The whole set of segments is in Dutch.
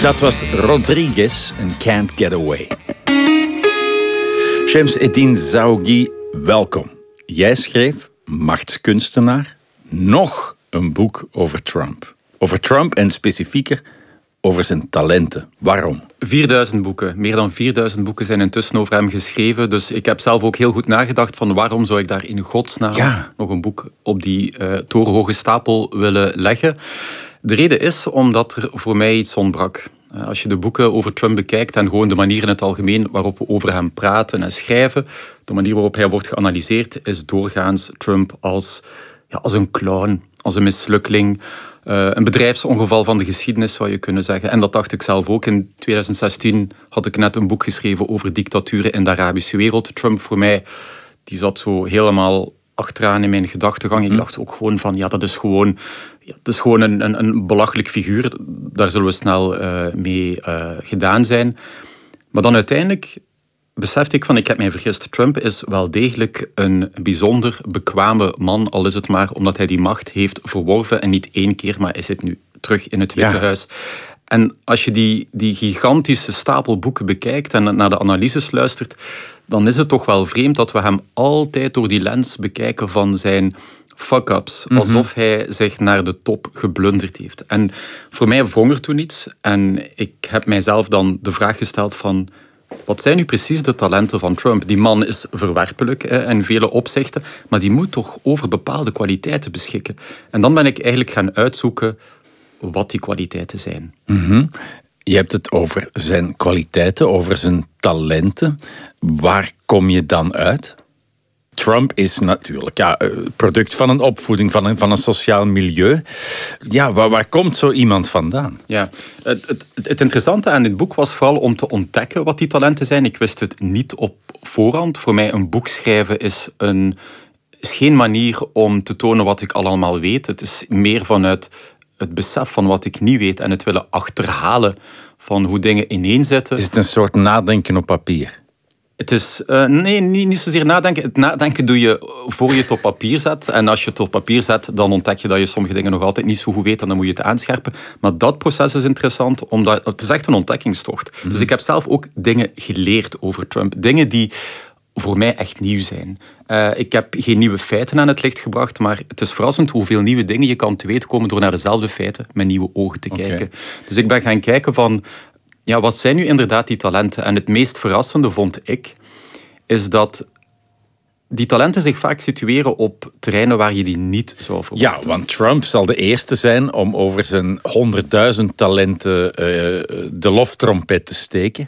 Dat was Rodriguez en Can't Get Away. Shams-Eddine Zaougui, welkom. Jij schreef, machtskunstenaar, nog een boek over Trump. Over Trump en specifieker over zijn talenten. Waarom? 4000 boeken. Meer dan 4000 boeken zijn intussen over hem geschreven. Dus ik heb zelf ook heel goed nagedacht van waarom zou ik daar in godsnaam nog een boek op die torenhoge stapel willen leggen. De reden is omdat er voor mij iets ontbrak. Als je de boeken over Trump bekijkt en gewoon de manier in het algemeen waarop we over hem praten en schrijven, de manier waarop hij wordt geanalyseerd, is doorgaans Trump als een clown, als een mislukkeling, een bedrijfsongeval van de geschiedenis zou je kunnen zeggen. En dat dacht ik zelf ook. In 2016 had ik net een boek geschreven over dictaturen in de Arabische wereld. Trump voor mij, die zat zo helemaal achteraan in mijn gedachtegang. Ik dacht ook gewoon van, dat is gewoon een belachelijk figuur. Daar zullen we snel mee gedaan zijn. Maar dan uiteindelijk besefte ik van, ik heb mij vergist. Trump is wel degelijk een bijzonder bekwame man, al is het maar omdat hij die macht heeft verworven. En niet 1 keer, maar is het nu terug in het Witte Huis. En als je die gigantische stapel boeken bekijkt en naar de analyses luistert, dan is het toch wel vreemd dat we hem altijd door die lens bekijken van zijn fuck-ups. Alsof hij zich naar de top geblunderd heeft. En voor mij wrong er toen iets. En ik heb mijzelf dan de vraag gesteld van, wat zijn nu precies de talenten van Trump? Die man is verwerpelijk in vele opzichten, maar die moet toch over bepaalde kwaliteiten beschikken. En dan ben ik eigenlijk gaan uitzoeken wat die kwaliteiten zijn. Je hebt het over zijn kwaliteiten, over zijn talenten. Waar kom je dan uit? Trump is natuurlijk product van een opvoeding, van een sociaal milieu. Ja, waar komt zo iemand vandaan? Ja, het interessante aan dit boek was vooral om te ontdekken wat die talenten zijn. Ik wist het niet op voorhand. Voor mij een boek schrijven is geen manier om te tonen wat ik allemaal weet. Het is meer vanuit het besef van wat ik niet weet en het willen achterhalen van hoe dingen ineenzitten. Is het een soort nadenken op papier? Het is, nee, niet zozeer nadenken. Het nadenken doe je voor je het op papier zet. En als je het op papier zet, dan ontdek je dat je sommige dingen nog altijd niet zo goed weet en dan moet je het aanscherpen. Maar dat proces is interessant, omdat het is echt een ontdekkingstocht. Dus ik heb zelf ook dingen geleerd over Trump. Dingen die voor mij echt nieuw zijn. Ik heb geen nieuwe feiten aan het licht gebracht, maar het is verrassend hoeveel nieuwe dingen je kan te weten komen door naar dezelfde feiten met nieuwe ogen te kijken. Dus ik ben gaan kijken van, wat zijn nu inderdaad die talenten? En het meest verrassende, vond ik, is dat die talenten zich vaak situeren op terreinen waar je die niet zou verwachten. Ja, want Trump zal de eerste zijn om over zijn 100.000 talenten de loftrompet te steken.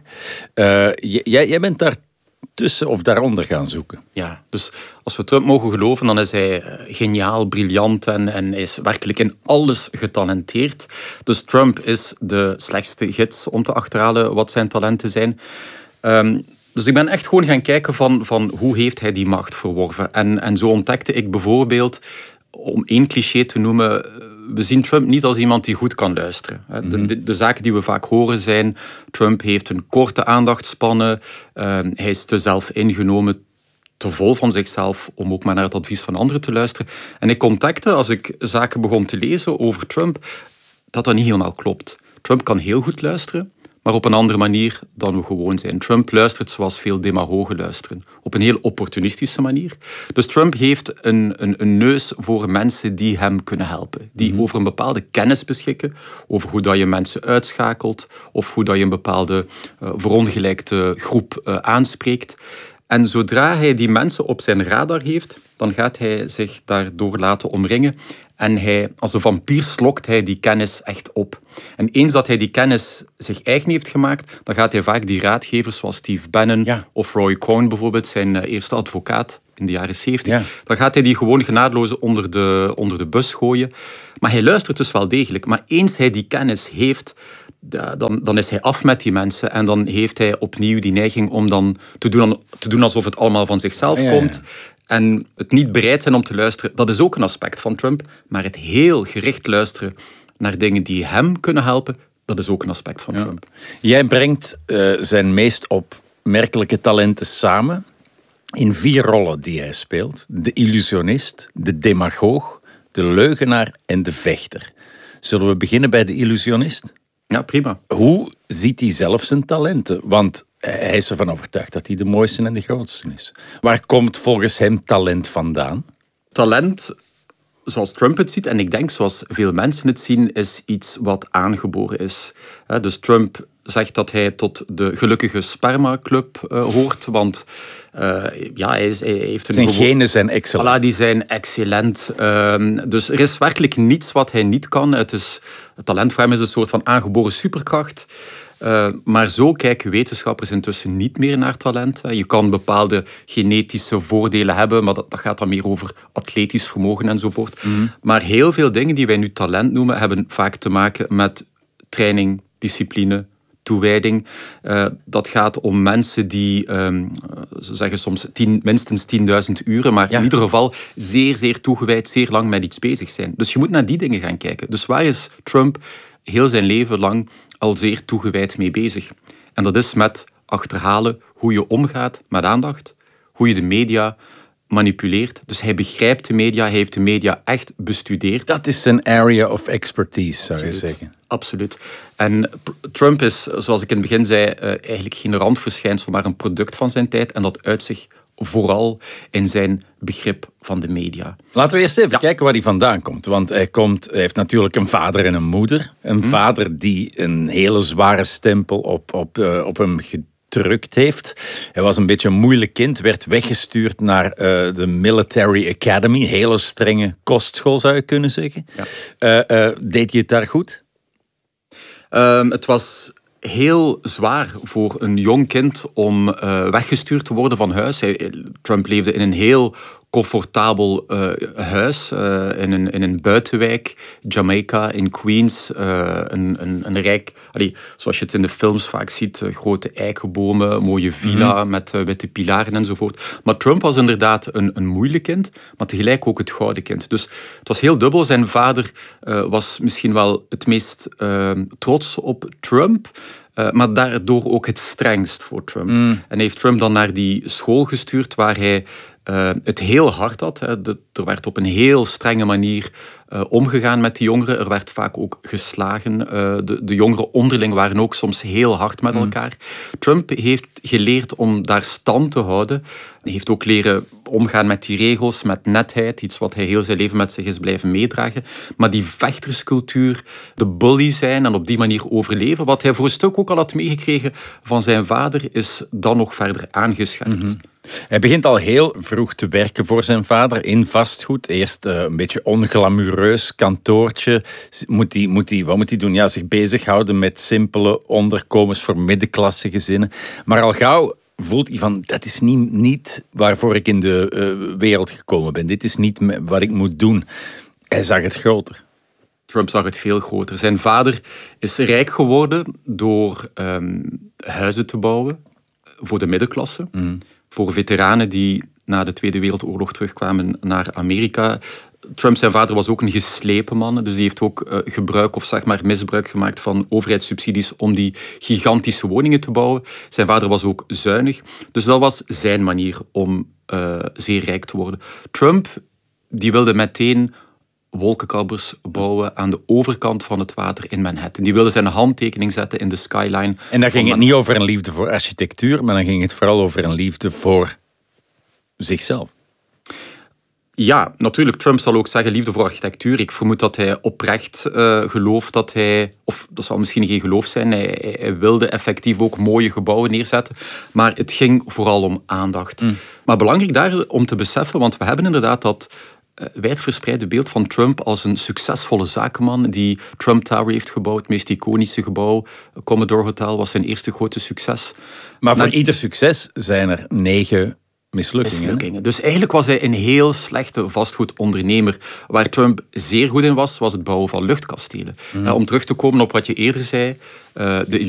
Jij bent daar tussen of daaronder gaan zoeken. Ja, dus als we Trump mogen geloven, dan is hij geniaal, briljant en is werkelijk in alles getalenteerd. Dus Trump is de slechtste gids om te achterhalen wat zijn talenten zijn. Dus ik ben echt gewoon gaan kijken van hoe heeft hij die macht verworven. En zo ontdekte ik bijvoorbeeld, om 1 cliché te noemen, we zien Trump niet als iemand die goed kan luisteren. De zaken die we vaak horen zijn, Trump heeft een korte aandachtspannen, hij is te zelfingenomen, te vol van zichzelf om ook maar naar het advies van anderen te luisteren. En ik ontdekte, als ik zaken begon te lezen over Trump, dat niet helemaal klopt. Trump kan heel goed luisteren, maar op een andere manier dan we gewoon zijn. Trump luistert zoals veel demagogen luisteren. Op een heel opportunistische manier. Dus Trump heeft een neus voor mensen die hem kunnen helpen. Die over een bepaalde kennis beschikken. Over hoe dat je mensen uitschakelt. Of hoe dat je een bepaalde verongelijkte groep aanspreekt. En zodra hij die mensen op zijn radar heeft, dan gaat hij zich daardoor laten omringen. En als een vampier slokt hij die kennis echt op. En eens dat hij die kennis zich eigen heeft gemaakt, dan gaat hij vaak die raadgevers zoals Steve Bannon of Roy Cohn bijvoorbeeld, zijn eerste advocaat in de jaren 70, dan gaat hij die gewoon genadeloos onder de bus gooien. Maar hij luistert dus wel degelijk. Maar eens hij die kennis heeft, dan is hij af met die mensen. En dan heeft hij opnieuw die neiging om dan te doen alsof het allemaal van zichzelf komt. En het niet bereid zijn om te luisteren, dat is ook een aspect van Trump. Maar het heel gericht luisteren naar dingen die hem kunnen helpen, dat is ook een aspect van Trump. Jij brengt zijn meest opmerkelijke talenten samen in 4 rollen die hij speelt. De illusionist, de demagoog, de leugenaar en de vechter. Zullen we beginnen bij de illusionist? Ja, prima. Hoe ziet hij zelf zijn talenten? Want hij is ervan overtuigd dat hij de mooiste en de grootste is. Waar komt volgens hem talent vandaan? Talent, zoals Trump het ziet, en ik denk zoals veel mensen het zien, is iets wat aangeboren is. Dus Trump zegt dat hij tot de gelukkige spermaclub hoort, want hij heeft een... Zijn genen zijn excellent. Voilà, die zijn excellent. Dus er is werkelijk niets wat hij niet kan. Het talent voor hem is een soort van aangeboren superkracht. Maar zo kijken wetenschappers intussen niet meer naar talent. Je kan bepaalde genetische voordelen hebben, maar dat gaat dan meer over atletisch vermogen enzovoort. Maar heel veel dingen die wij nu talent noemen, hebben vaak te maken met training, discipline, toewijding. Dat gaat om mensen die, ze zeggen soms minstens 10.000 uren, maar in ieder geval zeer, zeer toegewijd, zeer lang met iets bezig zijn. Dus je moet naar die dingen gaan kijken. Dus waar is Trump heel zijn leven lang al zeer toegewijd mee bezig? En dat is met achterhalen hoe je omgaat met aandacht, hoe je de media manipuleert. Dus hij begrijpt de media, hij heeft de media echt bestudeerd. Dat is zijn area of expertise, zou je zeggen. Absoluut. En Trump is, zoals ik in het begin zei, eigenlijk geen randverschijnsel, maar een product van zijn tijd. En dat uit zich vooral in zijn begrip van de media. Laten we eerst even kijken waar hij vandaan komt. Want hij heeft natuurlijk een vader en een moeder. Een vader die een hele zware stempel op hem gedrukt heeft. Hij was een beetje een moeilijk kind, werd weggestuurd naar de Military Academy. Hele strenge kostschool, zou je kunnen zeggen. Ja. Deed hij het daar goed? Het was heel zwaar voor een jong kind om weggestuurd te worden van huis. Trump leefde in een heel comfortabel huis in een buitenwijk, Jamaica, in Queens. Een rijk, zoals je het in de films vaak ziet, grote eikenbomen, mooie villa met witte pilaren enzovoort. Maar Trump was inderdaad een moeilijk kind, maar tegelijk ook het gouden kind. Dus het was heel dubbel. Zijn vader was misschien wel het meest trots op Trump, maar daardoor ook het strengst voor Trump. En hij heeft Trump dan naar die school gestuurd waar hij het heel hard had. Er werd op een heel strenge manier omgegaan met die jongeren. Er werd vaak ook geslagen. De jongeren onderling waren ook soms heel hard met elkaar. Trump heeft geleerd om daar stand te houden. Hij heeft ook leren omgaan met die regels, met netheid. Iets wat hij heel zijn leven met zich is blijven meedragen. Maar die vechterscultuur, de bully zijn en op die manier overleven, wat hij voor een stuk ook al had meegekregen van zijn vader, is dan nog verder aangescherpt. Hij begint al heel vroeg te werken voor zijn vader in vastgoed. Eerst een beetje onglamoureus kantoortje. Wat moet hij doen? Ja, zich bezighouden met simpele onderkomens voor middenklasse gezinnen. Maar al gauw voelt hij van, dat is niet waarvoor ik in de wereld gekomen ben. Dit is niet wat ik moet doen. Hij zag het groter. Trump zag het veel groter. Zijn vader is rijk geworden door huizen te bouwen voor de middenklasse. Voor veteranen die na de Tweede Wereldoorlog terugkwamen naar Amerika. Trump, zijn vader, was ook een geslepen man. Dus die heeft ook gebruik of zeg maar misbruik gemaakt van overheidssubsidies om die gigantische woningen te bouwen. Zijn vader was ook zuinig. Dus dat was zijn manier om zeer rijk te worden. Trump die wilde meteen wolkenkrabbers bouwen aan de overkant van het water in Manhattan. Die wilde zijn handtekening zetten in de skyline. En dan ging het niet over een liefde voor architectuur, maar dan ging het vooral over een liefde voor zichzelf. Ja, natuurlijk, Trump zal ook zeggen liefde voor architectuur. Ik vermoed dat hij oprecht gelooft dat hij, of dat zal misschien geen geloof zijn, hij wilde effectief ook mooie gebouwen neerzetten. Maar het ging vooral om aandacht. Maar belangrijk daar om te beseffen, want we hebben inderdaad dat wijdverspreide beeld van Trump als een succesvolle zakenman die Trump Tower heeft gebouwd, het meest iconische gebouw. Commodore Hotel was zijn eerste grote succes. Maar voor ieder succes zijn er 9 mislukkingen. Dus eigenlijk was hij een heel slechte vastgoedondernemer. Waar Trump zeer goed in was het bouwen van luchtkastelen. Om terug te komen op wat je eerder zei, de